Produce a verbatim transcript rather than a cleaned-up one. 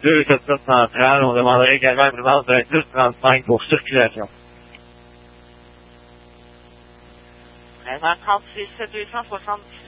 deux sept sept centrales. On demanderait également une présence d'un dix trente-cinq pour circulation. treize heures trente-six, deux cent soixante-dix.